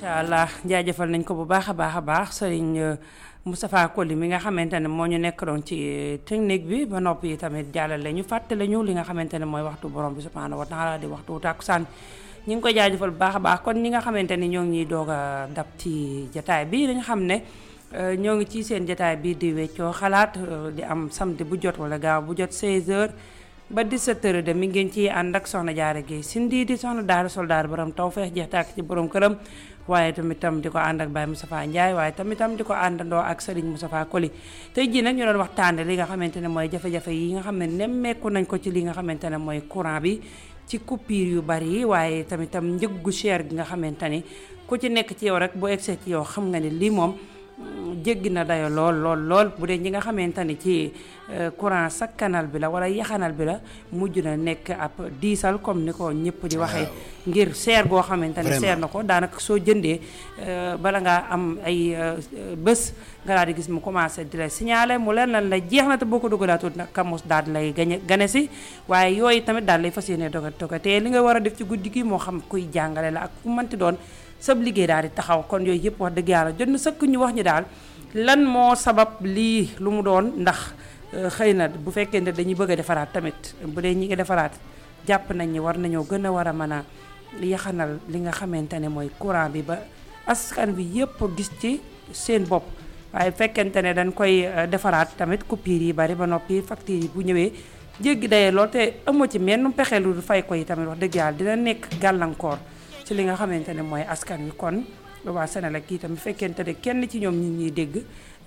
macha allah jaajëfal nañ ko bu baax a baax sëriñ Moustapha Coly mi nga xamante ne moo ñu nekk doon ci technique bi ba noppi tamit jàllale ñu fàttale ñu li nga xamante ne mooy waxtu borom bi subhanahu wa taala di waxtu tàkkusaan ñu ngi koy jaajëfal bu baax a baax kon ñi nga xamante ni ñoo ngi ñuy doog a dab ci jataay bi dañu xam ne ñoo ngi ci seen jataay bi di weccoo xalaat di am samedi bu jot wala gaaw bu jot 16h ba 17h de mi ngeen ciy ànd ak soxna Diarra Guèye Sindi di soxna daara soldaar borom tawfeex jeex tàkk ci borom këram waaye tamitam di ko ànd ak Baye Moustapha Ndiaye waaye tamitam di ko àndandoo ak Serigne Moustapha Coly tey jii nag ñu doon waxtaane li nga xamante ne mooy jafe-jafe yi nga xam ne nemmeeku nañ ko ci li nga xamante ne mooy courant bi ci coupure yu bari yi waaye tamitam njëggu cher gi nga xamante ni ku ci nekk ci yow rek bu egsee ci yow xam nga ne lii moom jéggi na dayo lool bu dee ñi nga xamante ni ci courant sakkanal bi la wala yaxanal bi la mujj na nekk ab diisal comme ni ko ñëpp di waxee ngir seer goo xamante ni seer na ko daanaka soo jëndee bala ngaa am ay bés nga daal di gis mu commencé di la signaler mu leen lan la jeex na te boo ko dugalaatut nag kamus daal lay gane si waaye yooyu tamit daal lay fas yéene doga te li nga war a def ci guddi gi moo xam kuy jàngale la ak ku mënti doon sab liggéey daal di taxaw kon yooyu yëpp wax dëgg yàlla jot na sëkk ñu wax ñi daal lan moo sabab lii lu mu doon ndax xëy na bu fekkee ne dañuy bëgg a defaraat tamit bu dee ñi ngi defaraat jàpp nañ ni war nañoo gën a war a mën a yaxanal li nga xamante ne mooy courant bi ba askan bi yëpp gis ci seen bopp waaye fekkente ne dañ koy defaraat tamit coupure yi bari ba noppi facture yi bu ñëwee jéggi dayee lool te amoo ci menn pexe lu fay ko yi tamit wax dëgg yàlla dina nekk gàllankoor ci li nga xamante ne mooy askan wi kon waa Senelec kii tamit fekkente ne kenn ci ñoom ñi ñuy dégg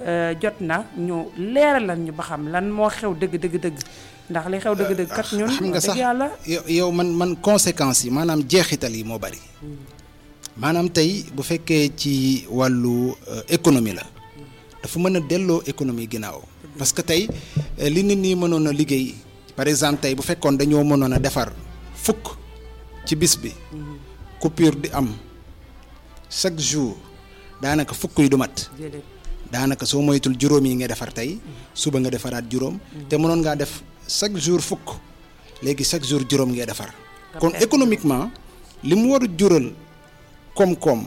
jot na ñu leeralal ñu ba xam lan moo xew dëgg ndax li xew dëgg kat ñun xam nga sax yàlla yow man conséquences yi maanaam jeexital yi moo bari maanaam tey bu fekkee ci wàllu économie la dafa mën a delloo économie ginnaaw parce que tey li nit ñi mënoon a liggéey par exemple tey bu fekkoon dañoo mënoon a defar fukk ci bis bi coupure di am chaque jour daanaka fukk yi du mat daanaka soo moytul juróom yi nga defar tey suba nga defaraat juróom te mënoon ngaa def chaque jour fukk léegi chaque jour juróom ngay defar kon économiquement li mu war a jural koom-koom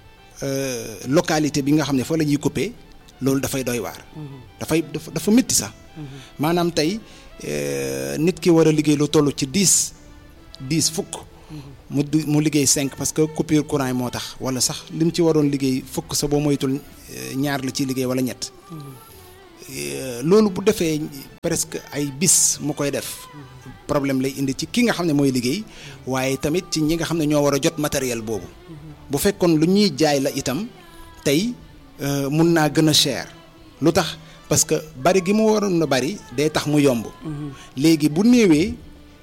localité bi nga xam ne fa la ñuy couper loolu dafay doy waar dafa métti sax maanaam tey nit ki war a liggéey lu toll ci 10 fukk mu liggéey 5 parce que coupure courant yi moo tax wala sax lim ci waroon liggéey fukk sa boo moytul ñaar la ciy liggéey wala ñett loolu bu defee presque ay bis mu koy def problème lay indi ci ki nga xam ne mooy liggéey waaye tamit ci ñi nga xam ne ñoo war a jot matériel boobu bu fekkoon lu ñuy jaay la itam tey mun naa gën a cher lu tax parce que bari gi mu waroon na bari day tax mu yomb léegi bu néewee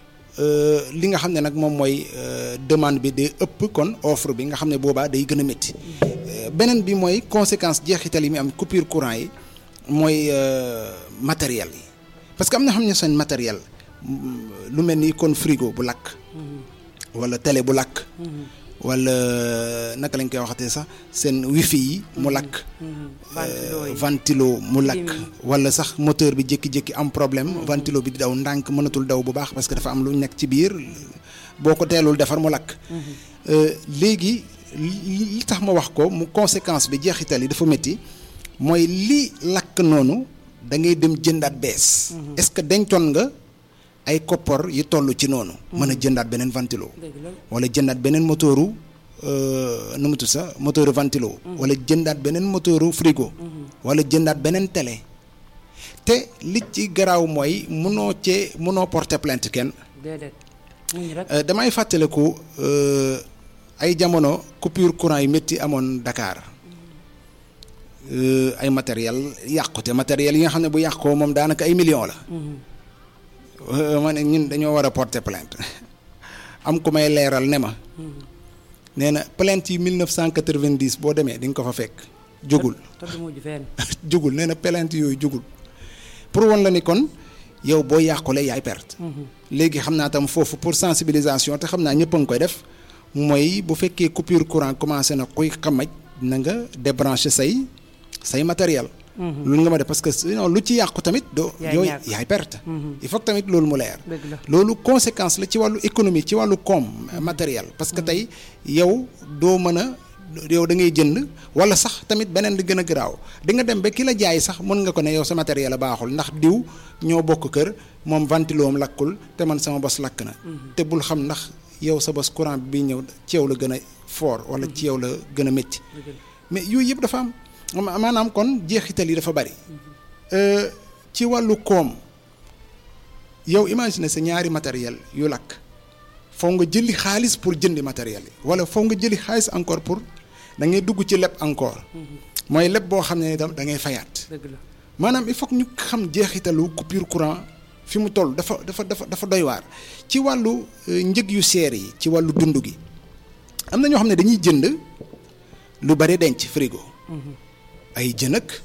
li nga xam ne nag moom mooy demande bi day ëpp kon offre bi nga xam ne boobaa day gën a métti beneen bi mooy conséquence jeexital yi mu am coupure courant yi mooy matériel yi parce que am na xam ne seen matériel lu mel ni kon frigo bu lakk wala télé bu lakk wala naka lañ koy waxatee sax seen wifi yi mu lakk ventilo mu lakk wala sax moteur bi jékki-jékki am problème ventilo bi di daw ndànk mënatul daw bu baax parce que dafa am lu nekk ci biir boo ko teelul defar mu lakk léegi li tax ma wax ko mu conséquence bi jeexital yi dafa métti mooy li lakk noonu da ngay dem jëndaat bees est-ce que dencoon nga ay koppar yi toll ci noonu mën a jëndaat beneen ventilo wala jëndaat beneen moteuru nu mu tudd sax moteuru ventilo wala jëndaat beneen moteuru frigo wala jëndaat beneen télé te li ci garaaw mooy mënoo porter plainte kenn damay fàttaliku ay jamono coupure courant yi métti amoon Dakar ay matériel yàqute matériel yi nga xam ne bu yàqoo moom daanaka ay millions la ma ne ñun dañoo war a porter plainte am ku may leeral ne ma nee na plainte yi 1990 boo demee di nga ko fa fekk jógul jógul nee na plainte yooyu jógul pour won la ni kon yow boo yàqulee yaay perte léegi xam naa tam foofu pour sensibilisation te xam naa ñëpp a ngi koy def mooy bu fekkee coupure courant commencé na kuy xamaj na nga débrancher say matériel loolu nga ma def parce que sinon lu ci yàqu tamit doo yooyu yaay perte il faut tamit loolu mu leer loolu conséquence la ci wàllu économie ci wàllu koom matériel parce que tey yow doo mën a yow da ngay jënd wala sax tamit beneen li gën a garaaw di nga dem ba ki la jaay sax mën nga ko ne yow sa matériel a baaxul ndax diw ñoo bokk kër moom ventiloom lakkul te man sama bos lakk na. te bul xam ndax yow sa bos courant bi ñëw ci yow la gën a fort wala ci yow la gën a métti. mais yooyu yëpp dafa am maanaam kon jeexital yi dafa bari. ci wàllu koom yow imagine sa ñaari matériel yu lakk foo nga jëli xaalis pour jëndi matériel yi wala foo nga jëli xaalis encore pour da ngay dugg ci leb encore. mooy leb boo xam ne itam da ngay fayaat. maanaam il faut que ñu xam jeexitalu coupure courant fi mu toll dafa doy waar. ci wàllu njëg yu seer yi ci wàllu dund gi am na ñoo xam ne dañuy jënd lu bari denc frigo. ay jën ak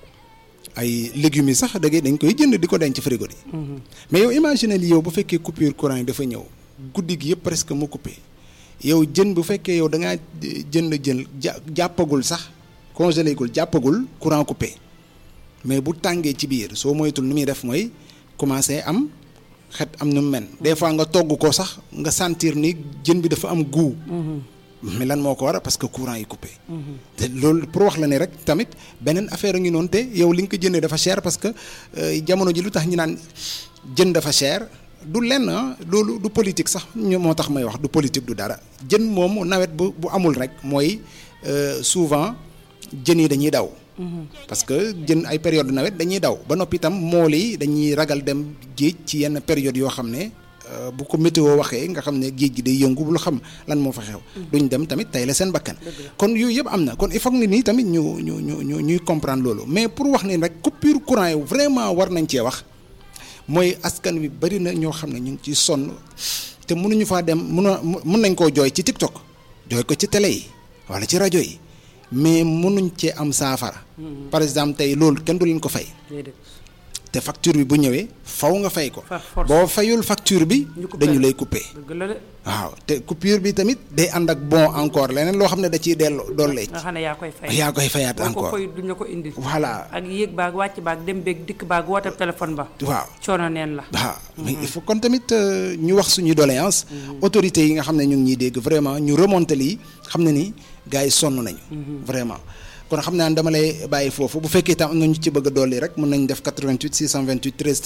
ay légumes yi sax dañ koy jënd di ko denc frigo di. mais yow imagine li yow bu fekkee coupure courant yi dafa ñëw guddi gi yëpp presque mu coupé yow jën bu fekkee yow da ngaa jënd jàppagul sax congelé gul jàppagul courant coupé mais bu tàngee ci biir soo moytul ni muy def mooy commencé am xet am nu mu mel. des fois nga togg ko sax nga sentir ni jën bi dafa am goût. mais lan moo ko war parce que courant yi coupé. te loolu pour wax la ne rek tamit beneen affaire a ngi noonu te yow li nga ko jëndee dafa cher parce que jamono ji lu tax ñu naan jën dafa cher du lenn loolu du politique sax ñu moo tax may wax du politique du dara jën moom nawet bu amul rek mooy souvent jën yi dañuy daw. parce que jën ay période nawet dañuy daw ba noppi itam mool yi dañuy ragal dem géej ci yenn période yoo xam ne. bu ko météo waxee nga xam ne géej gi day yëngu bul xam lan moo fa xew. duñ dem tamit tey la seen bakkan. kon yooyu yëpp am na kon il faut que nii tamit ñuy comprendre loolu mais pour wax ne rek coupure courant yi vraiment war nañ cee wax mooy askan wi bari na ñoo xam ne ñu ngi ciy sonn te mënuñu faa dem mën nañ koo jooy ci TikTok jooy ko ci télé yi wala ci rajo yi mais mënuñ cee am saafara. par exemple tey loolu kenn du leen ko fay. te facture bi bu ñëwee faw nga fay ko boo fayul facture bi dañu lay couper waaw te coupure bi tamit day ànd ak bon encore leneen loo xam ne da ciy delloo doole nga xam ne yaa koy fayaat encore boo ko fay duñ la ko indi voilà ak yéeg baag wàcc baag dem beeg dikk baag woote téléphone ba waaw coono neen la waaw mais il faut kon tamit ñu wax suñu doléance autorités yi nga xam ne ñu ngi ñuy dégg vraiment ñu remonter lii xam ne ni gars yi sonn nañu vraiment kon xam naa ne dama lay bàyyi foofu bu fekkee tam am na ñu ci bëgg a dolli rek mën nañ def 88 628 13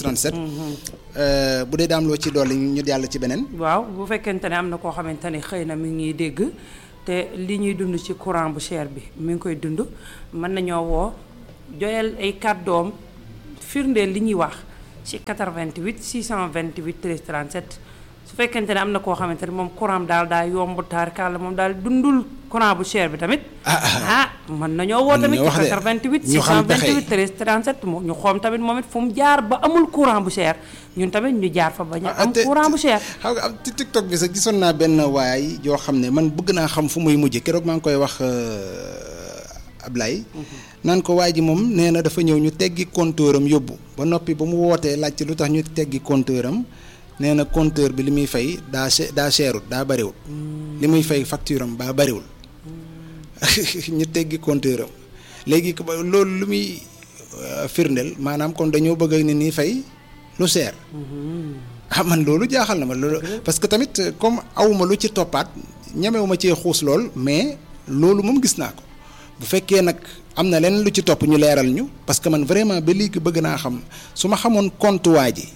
37. bu dee daam loo ci dolli ñu jàll ci beneen. waaw bu fekkente ne am na koo xamante ne xëy na mi ngi dégg te li ñuy dund ci courant bu cher bi mi ngi koy dund mën nañoo woo joyal ay kàddoom firndeel li ñuy wax ci 88 628 13 37 su fekkente ne am na koo xamante ne moom courant daal daa yomb taar kàlla moom daal dundul courant bu cher bi tamit. mën nañoo woo tamit ci 88 628 13 37 ñu xoom tamit moom it fu mu jaar ba amul courant bu cher ñun tamit ñu jaar fa ba ñu am courant bu cher. xam nga am ci TikTok bi sax gisoon naa benn waay yoo xam ne man bëgg naa xam fu muy mujj keroog maa ngi koy wax Ablaye. naan ko waay ji moom nee na dafa ñëw ñu teggi compteur am yóbbu ba noppi ba mu wootee laaj ci lu tax ñu teggi compteur am. nee na compteur bi li muy fay daa cherut daa bariwul li muy fay facture am baa bariwul ñu teggi compteur am léegi loolu lu muy firndeel maanaam kon dañoo bëgg ni nii fay lu cher man loolu jaaxal na ma loolu parce que tamit comme awma lu ci toppaat ñemewuma cee xuus lool mais loolu moom gis naa ko bu fekkee nag am na leneen lu ci topp ñu leeral ñu parce que man vraiment ba léegi bëgg naa xam su ma xamoon compte waa ji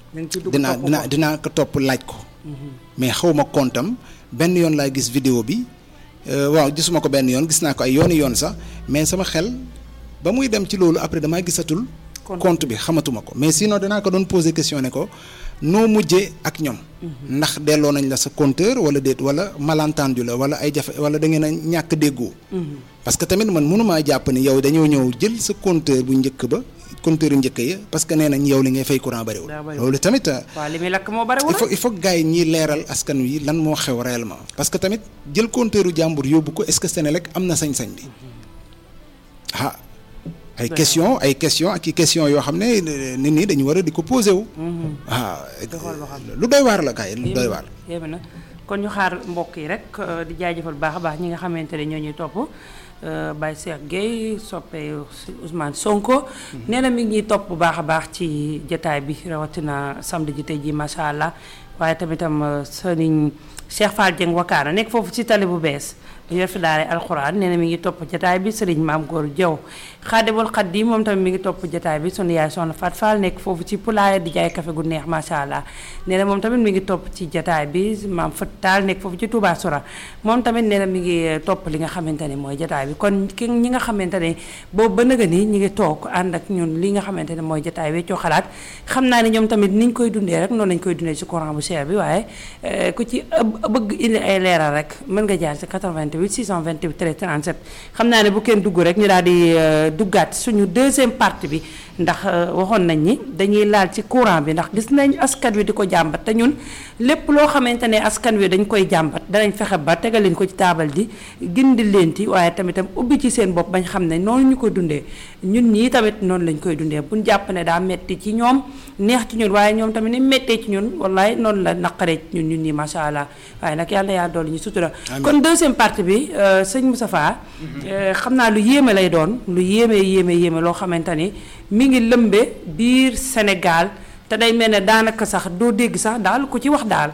dinaa ko topp laaj ko mais xawma kontam benn yoon laa gis vidéo bi waaw gisuma ko benn yoon gis naa ko ay yoon sax mais sama xel ba muy dem ci loolu après damaa gisatul compte bi xamatuma ko mais sinon danaa ko doon poser question ne ko noo mujjee ak ñoom ndax delloo nañ la sa compteur wala déet wala malentendu la wala ay jafe wala da ngeen a ñàkk déggoo parce que tamit man mënumaa jàpp ni yow dañoo ñëw jël sa compteur bu njëkk ba compteur yu njëkk yi parce que nee nañ yow li ngay fay courant bariwul loolu tamit waaw li muy lakk moo bariwul il faut gars yi ñiy leeral askan wi lan moo xew réellement parce que tamit jël compteur yu jàmbur yóbbu ko est-ce que Senelec am na sañ-sañ bi ay question ak i question yoo xam ne nit ñi dañu war a di ko posé wu lu doy waar la gars yi lu doy waar yéeme na kon ñu xaar mbokk yi rek di jaajëfal baax a baax ñi nga xamante ne ñoo ñuy topp Baye Cheikh Gueye soppe Ousmane Sonko nee na mi ngi ñuy topp bu baax a baax ci jataay bi rawatina samedi ji tey ji macha allah waaye tamitam sëriñ Cheikh Fall Dieng Wakaana nekk foofu ci tali bu bees yor fi daare alxuraan nee na mi ngi topp jataay bi Serigne Maam Góor Jaw Xaadimul Xaadim moom tamit mi ngi topp jataay bi sunu yaay soxna Fat Fall nekk foofu ci Poulaye di jaay café gu neex macha allah nee na moom tamit mi ngi topp ci jataay bi Maam Fat Taal nekk foofu ci Touba Sora moom tamit nee na mi ngi topp li nga xamante ne mooy jataay bi kon ki ñi nga xamante ne boobu ba nëga ni ñi ngi toog ànd ak ñun li nga xamante ne mooy jataay bi coo xalaat xam naa ne ñoom tamit niñ koy dundee rek noonu lañ koy dundee ci courant bu cher bi waaye ku ci bëgg indi ay leeral rek mën nga jaar ci 88 628 13 37 xam naa ne bu kenn dugg rek ñu daal di duggaat suñu deuxième partie bi ndax waxoon nañ ni dañuy laal ci courant bi ndax gis nañ askan wi di ko jàmbat te ñun lépp loo xamante ne askan wi dañ koy jàmbat danañ fexe ba tegal leen ko ci taabal ji gindi leen ci waaye tamitam ubbi ci seen bopp bañ xam ne noonu ñu ko dundee ñun ñii tamit noonu lañ koy dundee buñ jàpp ne daa metti ci ñoom neex ci ñun waaye ñoom tamit ni mettee ci ñun wallaay noonu la naqaree ci ñun ñii macha allah waaye nag yàlla yaa doolu ñu sutura kon deuxième partie bi sëñ Moustapha xam naa lu yéeme lay doon lu yéeme loo xamante ni mi ngi lëmbe biir Sénégal te day mel ne daanaka sax doo dégg sax daal ku ci wax daal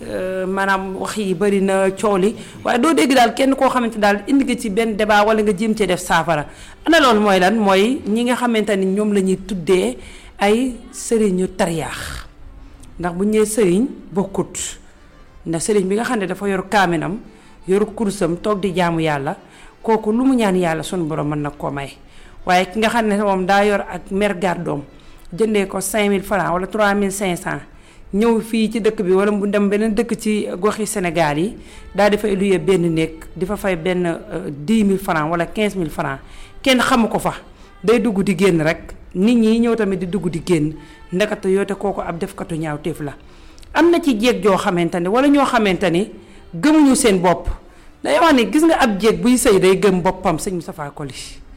maanaam wax yi bari na coow li waaye doo dégg daal kenn koo xamante daal indi nga ci benn débat wala nga jéem cee def saafara ana loolu mooy lan mooy ñi nga xamante ni ñoom la ñuy tuddee ay sëriñu tariyaax ndax bu ñu nee sëriñ bokkut ndax sëriñ bi nga xam ne dafa yor kaaminam yor kursam toog di jaamu yàlla kooku lu mu ñaan yàlla sunu borom mën na koo may waaye ki nga xam ne moom daa yor ak mer gàddoom jëndee ko 5000 francs wala 3500 ñëw fii ci dëkk bi wala mu dem beneen dëkk ci goxi Sénégal yi daal di fay luyee benn néeg di fa fay benn 10 000 francs wala 15 000 francs kenn xamu ko fa day dugg di génn rek nit ñi ñëw tamit di dugg di génn ndekete yoote kooku ab defkatu ñaawteef la. am na ci jéeg joo xamante ne wala ñoo xamante ni gëmuñu seen bopp day wax ni gis nga ab jéeg buy sëy day gëm boppam sëñ Moustapha Koli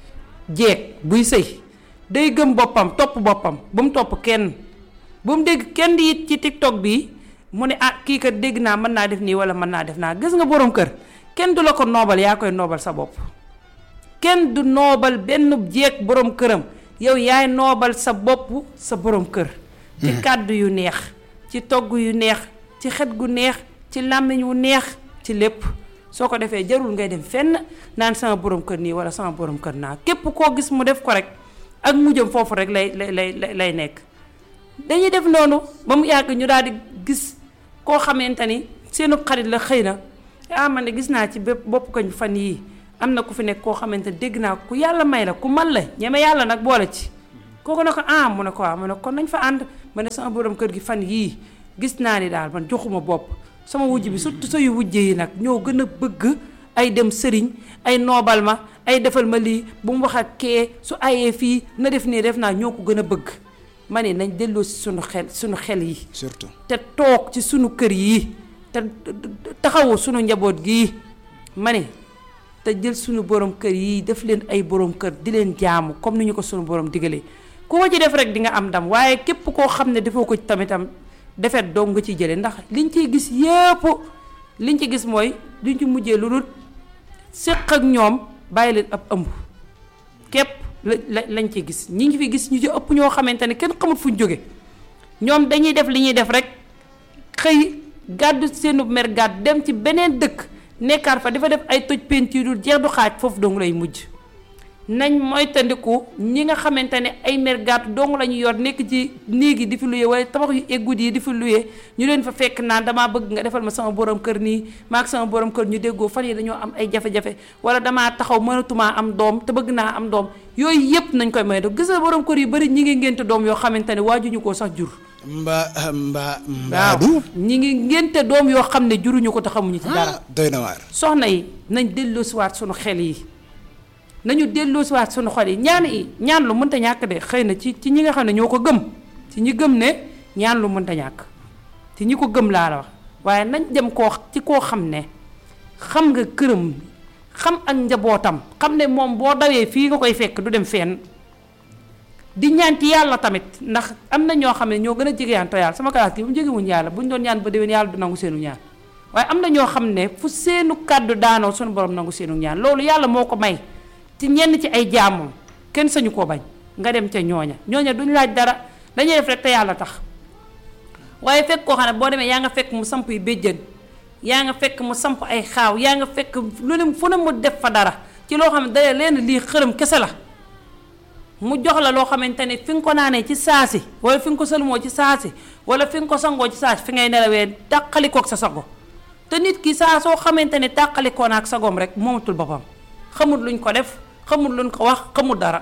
jéeg buy sëy day gëm boppam topp boppam bu mu topp kenn bu mu dégg kenn di it ci TikTok bi mu ne ah kii kat dégg naa mën naa def nii wala mën naa def naa gis nga borom kër kenn du la ko noobal yaa koy noobal sa bopp kenn du noobal benn jéeg borom këram yow yaay noobal sa bopp sa borom kër ci kàddu yu neex ci togg yu neex ci xet gu neex ci làmmiñ wu neex ci lépp soo ko defee jarul ngay dem fenn naan sama borom kër nii wala sama borom kër naa képp koo gis mu def ko rek ak mujjam foofu rek lay nekk dañuy def noonu ba mu yàgg ñu daal di gis koo xamante ni seenu xarit la xëy na man de gis naa ci bopp koñ fan yii am na ku fi nekk koo xamante ni dégg naa ku yàlla may la ku man la ñeme yàlla nag boole ci kooku ne ko mu ne ko waaw mu ne kon nañ fa ànd ma ne sama borom kër gi fan yii gis naa ni daal man joxuma bopp sama wujj bi surtout sa yu wujje yi nag ñoo gën a bëgg ay dem sëriñ ay noobal ma ay defal ma lii bu mu wax ak kee su ayee fii na def nii def naa ñoo ko gën a bëgg ma ne nañ delloo si sunu xel yi surtout te toog ci sunu kër yi te taxawu sunu njaboot gii ma ne te jël sunu borom kër yi def leen ay borom kër di leen jaamu comme ni ñu ko sunu borom digalee ku ko ci def rek di nga am ndam waaye képp koo xam ne defoo ko ci tamitam defet dong nga ciy jëlee ndax liñ ciy gis yépp liñ ci gis mooy duñ ci mujjee lu dul séq ak ñoom bàyyi leen ab ëmb képp lañ ci gis ñi ngi fi gis ñu ci ëpp ñoo xamante ne kenn xamut fuñ jóge ñoom dañuy def li ñuy def rek xëy gàddu seenu mer gàddu dem ci beneen dëkk nekkaat fa dafa def ay toj peinture dul jeex du xaaj foofu dong lay mujj nañ moytandiku ñi nga xamante ne ay mer gàddu dong la ñu yor nekk ci néegi di fi luye wala tabax yu eggut yi di fi luye ñu leen fa fekk naan damaa bëgg nga defal ma sama borom kër nii maak sama borom kër ñu déggoo fan yi dañoo am ay jafe-jafe wala damaa taxaw mënatumaa am doom te bëgg naa am doom yooyu yëpp nañ koy moytu gis nga borom kër yu bari ñi ngi ngénte doom yoo xamante ne waajuñu koo sax jur mbaadu ñi ngi ngénte doom yoo xam ne juruñu ko te xamuñu ci dara doy na waar soxna yi nañ delloosiwaat sunu xel yi nañu delloosiwaat sunu xol yi ñaan lu mënta ñàkk de xëy na ci ñi nga xam ne ñoo ko gëm ci ñi gëm ne ñaan lu mënta ñàkk ci ñi ko gëm laa la wax waaye nañ dem koo xam ne xam nga këram xam ak njabootam xam ne moom boo dawee fii nga koy fekk du dem fenn di ñaan ci yàlla tamit ndax am na ñoo xam ne ñoo gën a jegeyantoo yàlla sama classe gi bu mu jegewuñ yàlla bu ñu doon ñaan ba déwén yàlla du nangu seenu ñaan waaye am na ñoo xam ne fu seenu kàddu daanoo sunu borom nangu seenu ñaan loolu yàlla moo ko may ci ñenn ci ay jaamam kenn sañu koo bañ nga dem ca ñooña duñ laaj dara dañuy def rek te yàlla tax waaye fekk koo xam ne boo demee yaa nga fekk mu samp yi béjjën yaa nga fekk mu samp ay xaaw yaa nga fekk lu ne fu ne mu def fa dara ci loo xam ne day leen lii xërëm kese la mu jox la loo xamante ne fi nga ko naanee ci saasi wala fi nga ko sëlmoo ci saasi wala fi nga ko sangoo ci saasi fi ngay nelawee tàqalikook sa sago te nit ki saa soo xamante ne tàqalikoo na ak sagoom rek moomatul boppam xamul luñ ko def xamul luñ ko wax xamul dara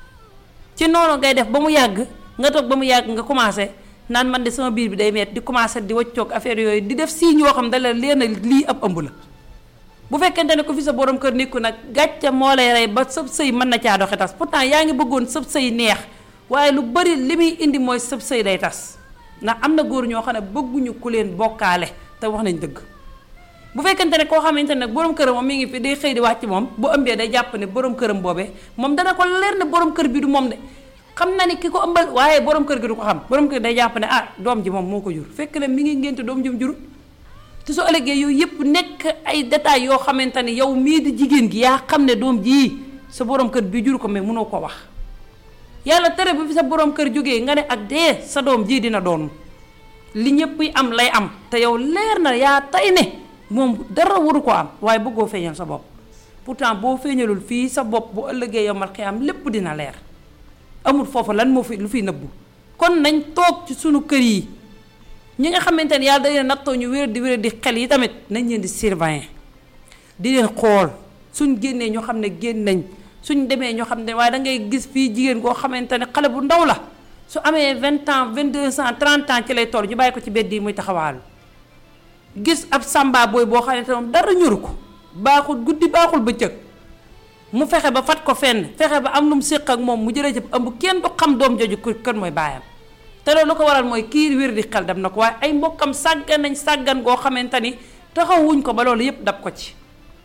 ci noonu ngay def ba mu yàgg nga toog ba mu yàgg nga commencé naan man de sama biir bi day metti di commencé di waccoog affaire yooyu di def signe yoo xam da la leen lii ab ëmb la bu fekkente ne ko fi sa borom kër nekku nag gàcce moo lay rey ba sëb sëy mën na caa doxi tas pourtant yaa ngi bëggoon sëb sëy neex waaye lu bari li muy indi mooy sëb sëy day tas ndax am na góor ñoo xam ne bëgguñu ku leen bokkaale te wax nañ dëgg bu fekkente ne koo xamante ne nag borom këram moom mi ngi fi day xëy di wàcc moom bu ëmbee day jàpp ne borom këram boobee moom dana ko leer ne borom kër bi du moom de xam na ni ki ko ëmbal waaye borom kër gi du ko xam borom kër day jàpp ne ah doom ji moom moo ko jur fekk ne mi ngi ngénte doom ji mu jurut te su ëllëgee yooyu yëpp nekk ay détails yoo xamante ne yow mii di jigéen gi yaa xam ne doom jii sa borom kër bi jur ko mais mënoo ko wax yàlla tere bu fi sa borom kër jógee nga ne ak dee sa doom ji dina doon li ñëpp am lay am te yow leer na yaa tay ne moom dara waru ko am waaye bëggoo feeñal sa bopp pourtant boo feeñalul fii sa bopp bu ëllëgee yow mal xiyaam lépp dina leer amul foofu lan moo fi lu fiy nëbbu kon nañ toog ci sunu kër yi ñi nga xamante ne yàlla da leen nattoo ñu wér di xel yi tamit nañ leen di surveiller di leen xool suñ génnee ñoo xam ne génn nañ suñ demee ñoo xam ne waaye da ngay gis fii jigéen koo xamante ne xale bu ndaw la su amee 20 ans 22 ans 30 ans ci lay toll ñu bàyyi ko ci bedd yi muy taxawaalu gis ab samba booy boo xam ne moom dara ñoru ko baaxul guddi baaxul bëccëg mu fexe ba fat ko fenn fexe ba am lu mu séq ak moom mu jëlee ci ëmb kenn du xam doom jooju kër mooy baayam te loolu lu ko waral mooy kii wér di xel dem na ko waaye ay mbokkam sàggan nañ sàggan goo xamante ni taxawuñ ko ba loolu yépp dab ko ci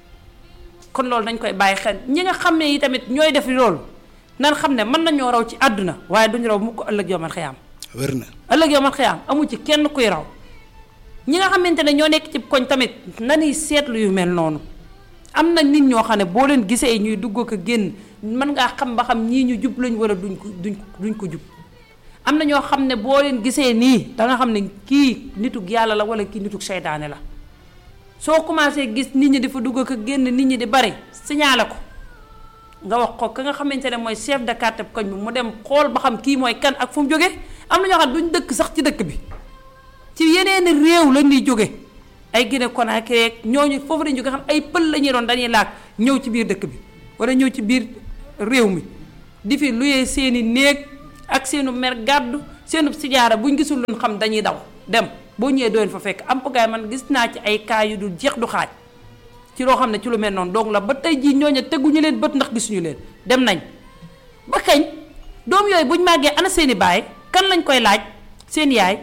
kon loolu dañ koy bàyyi xel ñi nga xam ne yi tamit ñooy def loolu nan xam ne mën nañoo raw ci àdduna waaye duñu raw mu ko ëllëg yawmal xiyaam wér na ëllëg yawmal xiyaam amu ci kenn kuy raw ñi nga xamante ne ñoo nekk ci koñ tamit nanuy seetlu yu mel noonu am na nit ñoo xam ne boo leen gisee ñuy dugg ko génn mën ngaa xam ba xam ñii ñu jub lañ wala duñ ko jub am na ñoo xam ne boo leen gisee nii da nga xam ne kii nitug yàlla la wala kii nitug seytaane la soo commencé gis nit ñi di fa dugg ko génn nit ñi di bari signalé ko nga wax ko ka nga xamante ne mooy chef de quartier koñ bi mu dem xool ba xam kii mooy kan ak fu mu jógee am na ñoo xam ne duñ dëkk sax ci dëkk bi ci yeneen réew lañ ñuy jóge ay Guinée Conakry rek ñooñu foofu lañ jóge xam ay pël la ñuy doon dañuy laaj ñëw ci biir dëkk bi wala ñëw ci biir réew mi di fi luyee seeni néeg ak seenu mer gàddu seenu sijaara buñ gisul luñ xam dañuy daw dem boo ñëwee doon fa fekk am pagaay man gis naa ci ay cas yu dul jeex du xaaj ci loo xam ne ci lu mel noonu donc la ba tey jii ñooñu teguñu leen bët ndax gisuñu leen dem nañ ba kañ doom yooyu buñ màggee ana seeni baay kan lañ koy laaj seen yaay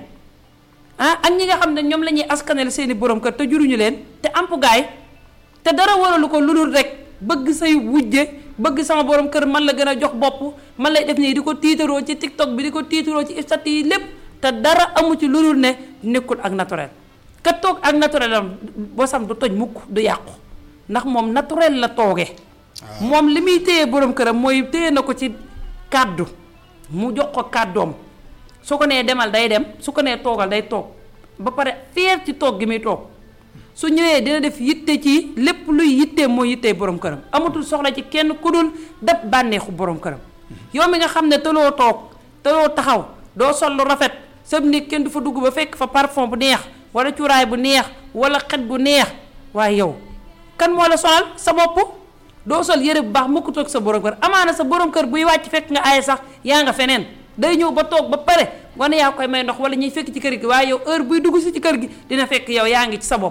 ak ñi nga xam ne ñoom la ñuy askanel seeni borom kër te juruñu leen te amp gaay te dara waralu ko lu dul rek bëgg say wujje bëgg sama borom kër man la gën a jox bopp man lay def nii di ko tiitaroo ci TikTok bi di ko tiitaroo ci statut yi lépp te dara amu ci lu dul ne nekkul ak naturel ka toog ak naturel am bosam du toj mukk du yàqu ndax moom naturel la toogee moom li muy téye borom këram mooy téye na ko ci kàddu mu jox ko kàddoom su ko nee demal day dem su ko nee toogal day toog ba pare fier ci toog gi muy toog su ñëwee dina def yitte ci lépp luy yittee mooy yittee borom këram amatul soxla ci kenn ku dul dab bànneexu borom këram yow mi nga xam ne tëloo toog tëloo taxaw doo sol lu rafet sab nit kenn du fa dugg ba fekk fa parfum bu neex wala cuuraay bu neex wala xet gu neex waaye yow kan moo la sonal sa bopp doo sol yére bu baax mukk toog sa borom kër amaana sa borom kër buy wàcc fekk nga aaye sax yaa nga feneen day ñëw ba toog ba pare wane yaa koy may ndox wala ñuy fekk ci kër gi waaye yow heure buy dugg si ci kër gi dina fekk yow yaa ngi ci sa bopp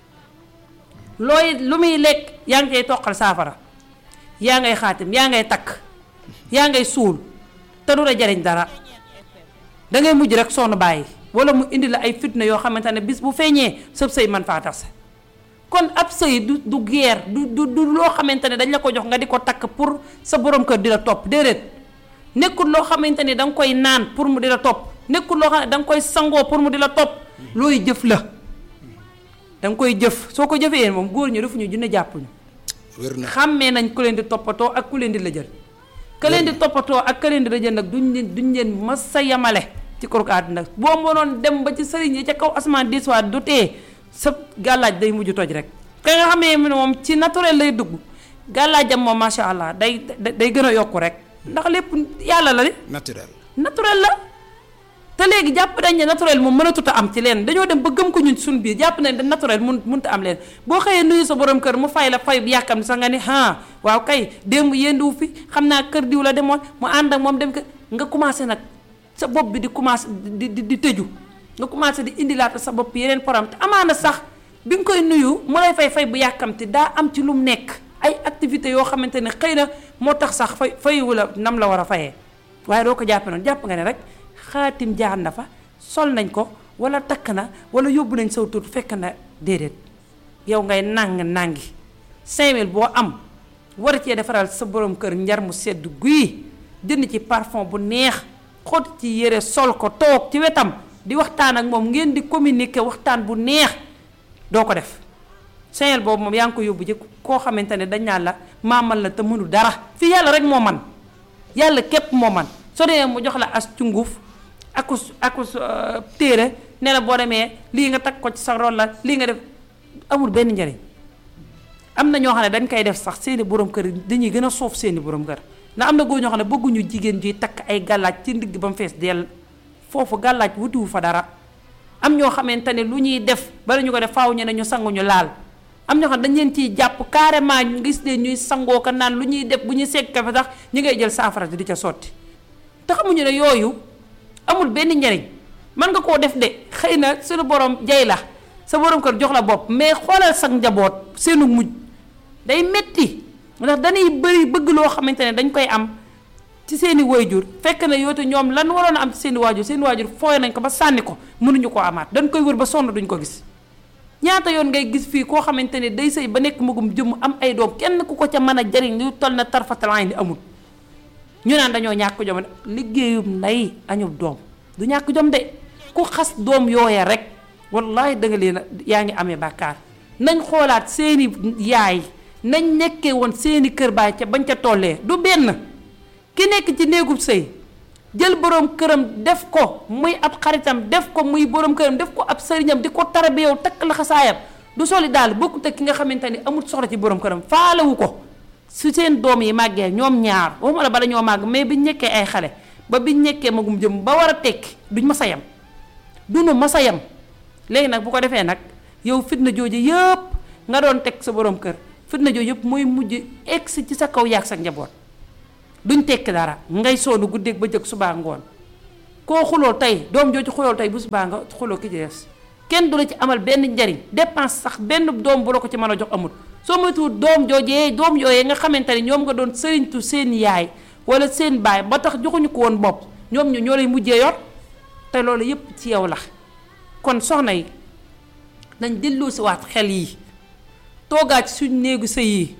looy lu muy lekk yaa ngi cay toqal saafara yaa ngay xaatim yaa ngay takk yaa ngay suul te du la jariñ dara dangay mujj rek sonn bàyyi wala mu indi la ay fitna yoo xamante ne bis bu feeñee sëb sëy man faa tas kon ab sëy du guerre du loo xamante ne dañ la ko jox nga di ko takk pour sa borom kër di la topp déedéet nekkul loo xamante ni da nga koy naan pour mu di la topp nekkul loo xam ne da nga koy sangoo pour mu di la topp looy jëf la da nga koy jëf soo ko jëfee moom góor ñi defuñu junne jàppuñu xàmmee nañ ku leen di toppatoo ak ku leen di la jël ka leen di toppatoo ak ka leen di la jël nag duñ leen mas sa yamale ci koroog àdduna boo mënoon dem ba ci sëriñ yi ca kaw asamaan diiswaat du tee sa gàllaaj day mujj toj rek ka nga xamee ne moom ci naturel lay dugg gàllaajam moom macha allah day gën a yokku rek ndax lépp yàlla la de naturel la te léegi jàpp nañ ne naturel moom mënatut a am ci leen dañoo dem ba gëm ko ñun suñu biir jàpp nañ ne naturel mënut a am leen boo xëyee nuyu sa borom kër mu fay la fay bu yàkkam sax nga ni waaw kay démb yéendiwu fi xam naa kër diw la demoon mu ànd ak moom dem kër nga commencé nag sa bopp bi di commencé di tëju nga commencé di indilaat sa bopp yeneen problème te amaana sax bi nga koy nuyu mu lay fay bu yàkkamti daa am ci lu mu nekk ay activités yoo xamante ne xëy na moo tax sax fayu la nam la war a fayee waaye doo ko jàppe noonu jàpp nga ne rek xaatim jaar na fa sol nañ ko wala takk na wala yóbbu nañ saw tur fekk na déedéet yow ngay nangi 5000 boo am war cee defaral sa borom kër njar mu sedd guy jënd ci parfum bu neex xoot ci yére sol ko toog ci wetam di waxtaan ak moom ngeen di communiquer waxtaan bu neex doo ko def 5000 boobu moom yaa ngi ko yóbbu ci koo xamante ne dañ naan la maamal la te mënu dara fii yàlla rek moo man yàlla képp moo man soo demee mu jox la as cunguf akus téere ne la boo demee lii nga takk ko ci sa rol la lii nga def amul benn njëriñ am na ñoo xam ne dañ koy def sax seeni borom kër dañuy gën a soof seeni borom kër ndax am na góor ñoo xam ne bëgguñu jigéen juy takk ay gàllaaj ci ndigg ba mu fees dell foofu gàllaaj wutiwu fa dara am ñoo xamante ne lu ñuy def bala ñu ko def faaw ñu ne ñu sanguñu laal am ñoo xam ne dañ leen ciy jàpp carrément ñu gis leen ñuy sangoo ko naan lu ñuy def bu ñuy segg kafe sax ñi ngay jël saafara di ca sotti te xamuñu ne yooyu amul benn njariñ mën nga koo def de xëy na suñu borom jay la sa borom kër jox la bopp mais xoolal sa njaboot seenu mujj day metti ndax dañuy bëgg loo xamante ne dañ koy am ci seeni waajur fekk na yoote ñoom lan waroon a am ci seeni waajur fooy nañ ko ba sànni ko mënuñu koo amaat dañ koy wër ba sonn duñ ko gis ñaata yoon ngay gis fii koo xamante ne day sëy ba nekk magum jëmm am ay doom kenn ku ko ca mën a jariñ lu toll na tarfatalaay ni amul ñu naan dañoo ñàkk jom liggéeyum nday añub doom du ñàkk jom de ku xas doom yooya rek wallahi da nga leen yaa ngi amee bàkkaar nañ xoolaat seeni yaay nañ nekkee woon seeni kër baay ca bañ ca tollee du benn ki nekk ci néegub sëy jël borom këram def ko muy ab xaritam def ko muy borom këram def ko ab sëriñam di ko tarabeew takk la xasaayam du soli daal bokkut ak ki nga xamante ni amul soxla ci borom këram faalewu ko su seen doom yi màggee ñoom ñaar waxuma la bala ñoo màgg mais biñ nekkee ay xale ba biñ nekkee magum jëm ba war a tekki duñ mas a yem duñu mas a yem léegi nag bu ko defee nag yow fitna jooju yëpp nga doon teg sa borom kër fitna jooju yëpp mooy mujj egsi ci sa kaw yaag sa njaboot duñ tekki dara ngay soonu guddeeg ba jëkk subaa ngoon koo xuloo tey doom jooju xuloo tey bu subaa nga xuloo ki ci des kenn du la ci amal benn njariñ dépense sax benn doom bu la ko ci mën a jox amul soo moytuwul doom yooyee nga xamante ne ñoom nga doon sëriñtu seen yaay wala seen baay ba tax joxuñu ko woon bopp ñoom ñoo lay mujjee yor te loolu yépp ci yow la kon soxna yi nañ dellu si waat xel yi toogaat ci suñu néegu sëy yi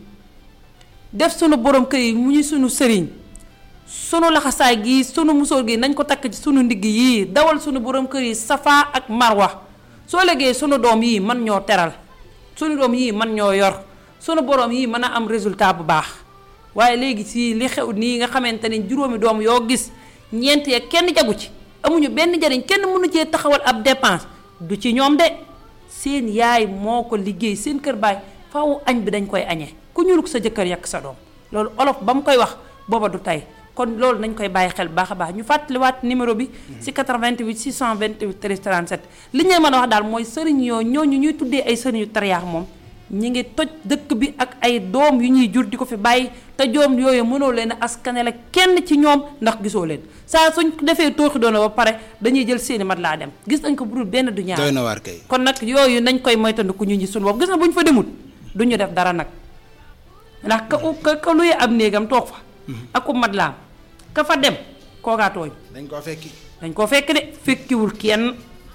def sunu borom kër yi mu ñu sunu sëriñ sunu laxasaay gi sunu musóor gi nañ ko takk ci sunu ndigg yii dawal sunu borom kër yi safa ak marwa soo léegee sunu doom yii man ñoo teral sunu doom yii man ñoo yor sunu borom yii mën a am résultat bu baax waaye léegi si li xew nii nga xamante ni juróomi doom yoo gis ñeent ya kenn jagu ci amuñu benn njariñ kenn mënu cee taxawal ab dépense du ci ñoom de seen yaay moo ko liggéey seen kër baay faaw añ bi dañ koy añee ku ñuul ko sa jëkkër yàq sa doom loolu olof ba mu koy wax booba du tey kon loolu nañ koy bàyyi xel baax a baax ñu fàttaliwaat numéro bi si 88 628 13 37 li ñu mën a wax daal mooy sëriñ ñooñu ñuy tuddee ay sëriñu tariyaax moom ñi ngi toj dëkk bi ak ay doom yu ñuy jur di ko fi bàyyi te doom yooyu mënoo leen a askanale kenn ci ñoom ndax gisoo leen saa suñ defee tooxi doona ba pare dañuy jël seeni mat laa dem gis nañ ko bu dul benn du ñaar doy na waar kay kon nag yooyu nañ koy moytandiku ñu ñi suñu bopp gis na bu ñu fa demul du ñu def dara nag ndax ka luy ab néegam toog fa ak ku mat laam ka fa dem koogaa tooñ dañ koo fekki de fekkiwul kenn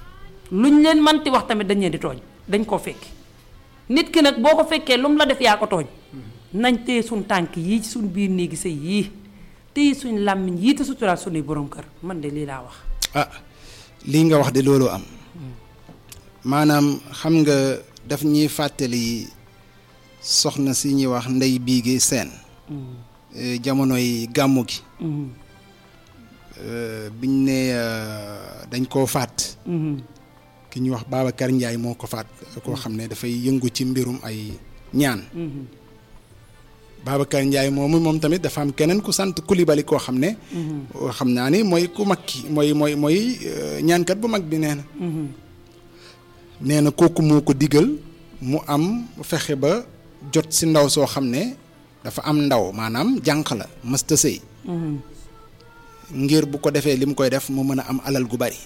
luñ leen manti wax tamit dañ leen di tooñ dañ koo fekki nit ki nag boo ko fekkee lu mu la def yaa ko tooñ nañ téye suñ tànk yii ci suñ biir néegi sëy yii téye suñ làmmiñ yii te suturaal suñuy borom kër man de lii laa wax lii nga wax de loolu am maanaam xam nga daf ñuy fàttali soxna si ñuy wax Ndey Biige Seen jamonoy gàmmu gi biñ ne dañ koo faat ki ñuy wax Babacar Ndiaye moo ko faat koo xam ne dafay yëngu ci mbirum ay ñaan Babacar Ndiaye moom tamit dafa am keneen ku sant Coulibaly koo xam ne xam naa ni mooy ku mag ki mooy ñaankat bu mag bi nee na kooku moo ko digal mu am fexe ba jot si ndaw soo xam ne dafa am ndaw maanaam jànq la mësta sëy ngir bu ko defee li mu koy def mu mën a am alal gu bari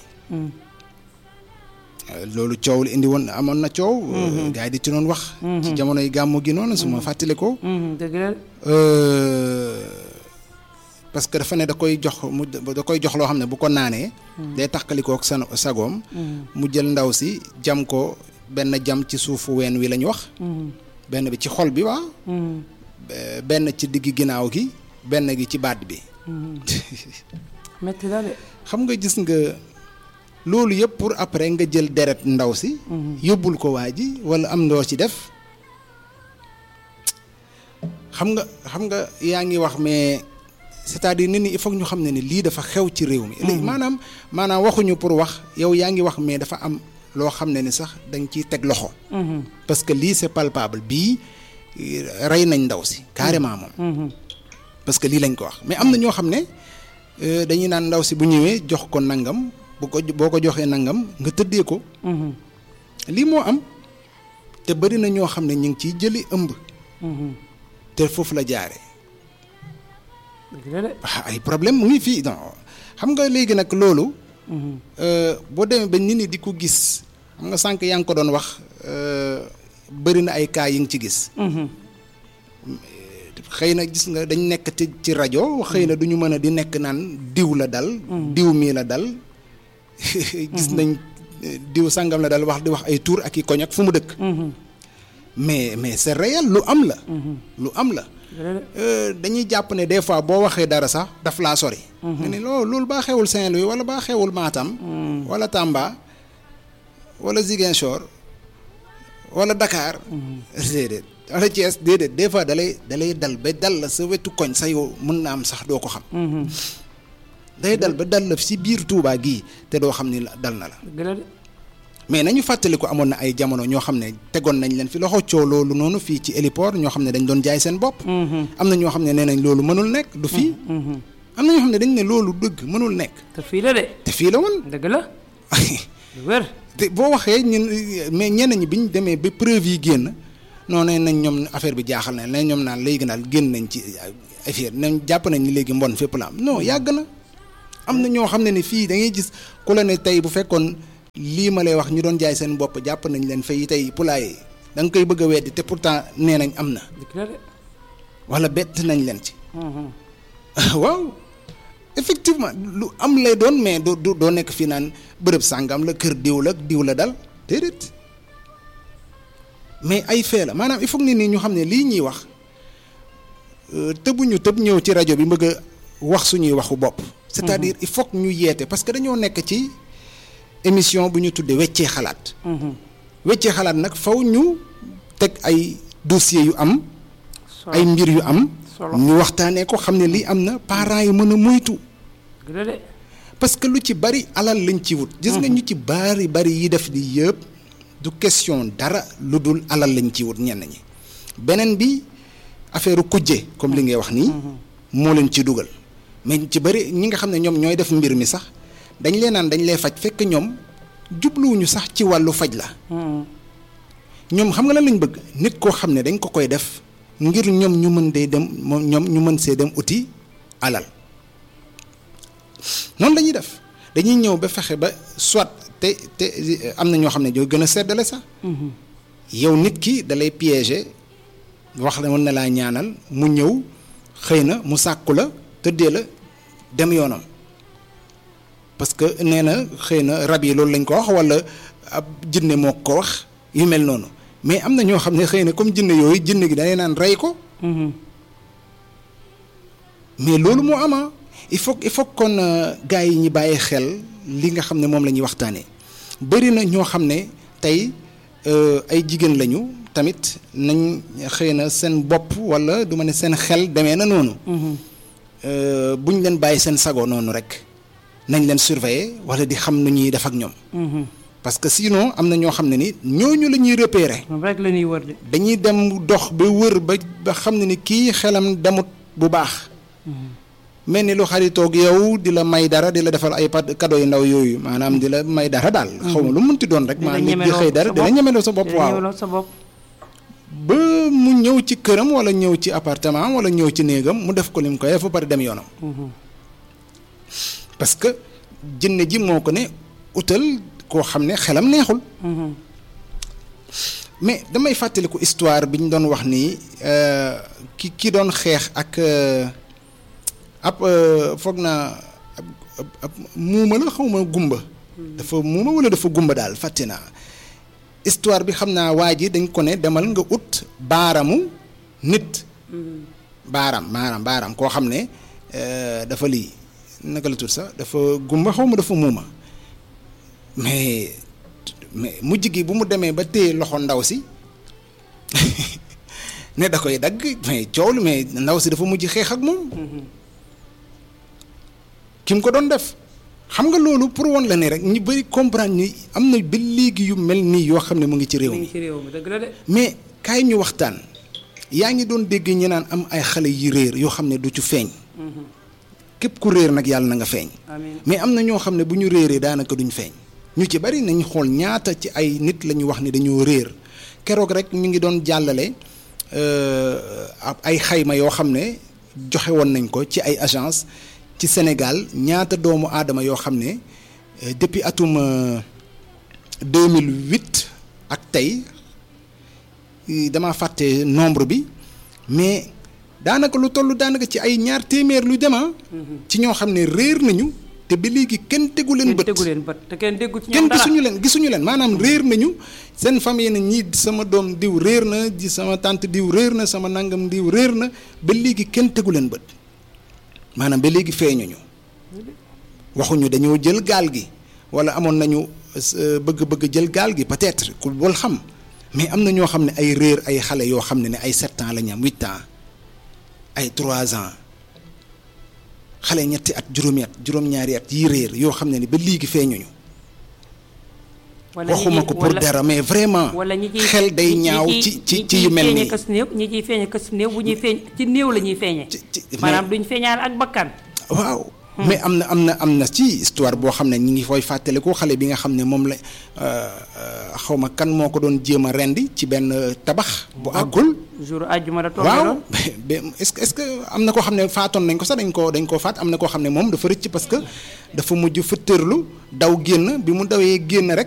loolu coow li indi woon amoon na coow gars yi di ci doon wax ci jamonoy gàmmu gi noonu su ma fàttali ko dëgg la parce que dafa ne da koy jox loo xam ne bu ko naanee day tàqalikook sagoom mu jël ndaw si jam ko benn jam ci suufu ween wi la ñu wax benn bi ci xol bi waaw benn ci digg ginnaaw gi benn gi ci baat bi metti la de xam nga gis nga loolu yëpp pour après nga jël deret ndaw si yóbbul ko waa ji wala am ndoo ci def xam nga yaa ngi wax mais c'est-à-dire nit ñi il faut ñu xam ne ni lii dafa xew ci réew mi léegi maanaam waxuñu pour wax yow yaa ngi wax mais dafa am loo xam ne ni sax dañ ciy teg loxo parce que lii c'est palpable bii rey nañ ndaw si carrément moom parce que lii lañ ko wax mais am na ñoo xam ne dañuy naan ndaw si bu ñëwee jox ko nangam boo ko joxee nangam nga tëddee ko lii moo am te bari na ñoo xam ne ñu ngi ciy jëli ëmb te foofu la jaare ay problème mu ngi fii non xam nga léegi nag loolu boo demee ba nit ñi di ko gis xam nga sànq yaa ngi ko doon wax bari na ay cas yi nga ci gis xëy na gis nga dañ nekk ci rajo xëy na du ñu mën a di nekk naan diw la dal diw mii la dal gis nañ diw sàngam la dal wax di wax ay tur ak i koñ ak fu mu dëkk mais c'est réel lu am la lu am la dañuy jàpp ne des fois boo waxee dara sax daf laa sori nga ne loolu baa xewul Saint-Louis wala baa xewul Matam wala Tamba wala Ziguinchor wala Dakar déedéet wala Thiès déedéet des fois dalay dal ba dal la sa wetu koñ sa yow mën na am sax doo ko xam day dal ba dal la si biir Touba gii te doo xam ni dal na la mais nañu fàttali ko amoon na ay jamono ñoo xam ne tegoon nañ leen fi loxo coow loolu noonu fii ci héliport ñoo xam ne dañ doon jaay seen bopp am na ñoo xam ne nee nañ loolu mënul nekk du fii am na ñoo xam ne dañ ne loolu dëgg mënul nekk te fii la de te fii la woon dëgg la wér te boo waxee ñun mais ñenn ñi bi ñu demee ba preuve yi génn noonu nañ ñoom affaire bi jaaxal na leen ñoom naan léegi daal génn nañ ci affaire nañ jàpp nañ ni léegi mbon fépp la am non yàgg na am na ñoo xam ne ni fii da ngay gis ku la ne tey bu fekkoon lii ma lay wax ñu doon jaay seen bopp jàpp nañ leen fay tey poulailler da nga koy bëgg a weddi te pourtant nee nañ am na wala bett nañ leen ci waaw effectivement lu am lay doon mais doo nekk fii naan bërëb sàngam la kër diw la dal déedéet mais ay fee la maanaam il faut que nit ñi ñu xam ne lii ñuy wax tëbuñu tëb ñëw ci rajo bi bëgg a wax suñuy waxu bopp c'est-à-dire il faut que ñu yeete parce que dañoo nekk ci émission bu ñu tuddee weccee xalaat weccee xalaat nag faw ñu teg ay dossiers yu am ay mbir yu am ñu waxtaanee ko xam ne lii am na parents yi mën a moytu parce que lu ci bari alal lañ ci wut gis nga ñu ci bari yi def di yëpp du question dara lu dul alal lañ ci wut ñenn ñi beneen bi affaire kujje comme li ngay wax nii moo leen ci dugal mais ci bari ñi nga xam ne ñoom ñooy def mbir mi sax dañ leen naan dañ lay faj fekk ñoom jubluwuñu sax ci wàllu faj la ñoom xam nga lan lañ bëgg nit koo xam ne dañ ko koy def ngir ñoom ñu mën dee dem ñoom ñu mën see dem uti alal noonu la ñuy def dañuy ñëw ba fexe ba soit te am na ñoo xam ne ñoo gën a seddale sax yow nit ki da lay piéger wax la mën na laa ñaanal mu ñëw xëy na mu sàkku la tëddee la dem yoonam parce que nee na xëy na rab yi loolu lañ ko wax wala ab jinne moo ko wax yu mel noonu mais am na ñoo xam ne xëy na comme jinne yooyu jinne gi dañuy naan rey ko mais loolu moo ama il faut kon gars yi ñi bàyyi xel li nga xam ne moom la ñuy waxtaanee bëri na ñoo xam ne tey ay jigéen lañu tamit nañ xëy na seen bopp wala du ma ne seen xel demee na noonu buñ leen bàyyi seen sago noonu rek nañ leen surveiller wala di xam nu ñuy def ak ñoom parce que sinon am na ñoo xam ne ni ñooñu la ñuy repérer. moom rek la ñuy wër de. dañuy dem dox ba wër ba xam ne ni kii xelam demut bu baax. mel ni lu xaritoog yow di la may dara di la defal ay cadeau yu ndaw yooyu maanaam di la may dara daal. xaw ma lu mu mënti doon rek. maanaam nit di xëy dara dina ñemeloo sa bopp. waaw ba mu ñëw ci këram wala ñëw ci appartement wala ñëw ci néegam mu def ko lim koy def ba pare dem yoonam. parce que jinne ji moo ko ne utal koo xam ne xelam neexul. mais damay fàttaliku histoire bi ñu doon wax nii ki doon xeex ak foog naa ab muuma la xaw ma gumba. dafa muuma wala dafa gumba daal fàtte naa. histoire bi xam naa waa ji dañ ko ne demal nga ut baaramu nit. baaram koo xam ne dafa lii naka la tudd sax dafa gumba xaw ma dafa muuma mais mujj gi bu mu demee ba téye loxo ndaw si ne da koy dagg mais coow lu mais ndaw si dafa mujj xeex ak moom. ki mu ko doon def. xam nga loolu pour woon la ne rek ñu bëri comprendre ni am na ba léegi yu mel nii yoo xam ne mu ngi ci réew mi. dëgg la de. mais kaay ñu waxtaan yaa ngi doon dégg ñu naan am ay xale yi réer yoo xam ne du ci feeñ. képp ku réer nag yàlla na nga feeñ. mais am na ñoo xam ne bu ñu réeree daanaka duñ feeñ. ñu ci bari nañ xool ñaata ci ay nit la ñu wax ne dañoo réer keroog rek ñu ngi doon jàllale ay xayma yoo xam ne joxe woon nañ ko ci ay agence ci Sénégal ñaata doomu aadama yoo xam ne depuis atum 2008 ak tey dama fàtte nombre bi mais daanaka lu toll daanaka ci ay 200 lu dema ci ñoo xam ne réer nañu te ba léegi kenn tegu leen bët te kenn déggu ci ñoom dara gisuñu leen maanaam réer nañu seen famille na ñii sama doom diw réer na di sama tante diw réer na sama nangam diw réer na ba léegi kenn tegu leen bët maanaam ba léegi feeñuñu waxuñu dañoo jël gaal gi wala amoon nañu bëgg jël gaal gi peut-être ku bol xam mais am na ñoo xam ne ay réer ay xale yoo xam ne ay 7 ans la ñu am 8 ans ay 3 ans xale ñetti at juróom-ñaari at yi réer yoo xam ne ni ba léegi feeñuñu. waxuma ko pour dara mais vraiment. xel day ñaaw ci yu mel nii ñi ciy feeñe kës néew bu ñuy feeñ ci néew la ñuy feeñe. maanaam duñ feeñaal ak bakkan. waaw. mais am na ci histoire boo xam ne ñi ngi fooy fàttaliku xale bi nga xam ne moom la xaw ma kan moo ko doon jéem a rendi ci benn tabax. bu àggul. jour àjjuma la tombé waaw est-ce que am na koo xam ne faatoon nañ ko sax dañ koo faat am na koo xam ne moom dafa rëcc parce que dafa mujj fëttërlu daw génn bi mu dawee génn rek.